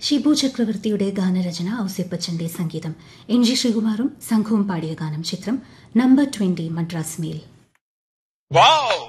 ഷിബു ചക്രവർത്തിയുടെ ഗാനരചന ഔസേപ്പച്ചന്റെ സംഗീതം. NG ശ്രീകുമാറും സംഘവും പാടിയ ഗാനം. ചിത്രം നമ്പർ 20 മദ്രാസ് മെയിൽ. Wow!